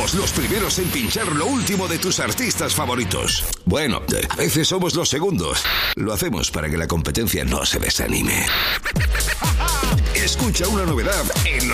Somos los primeros en pinchar lo último de tus artistas favoritos. Bueno, a veces somos los segundos. Lo hacemos para que la competencia no se desanime. Escucha una novedad en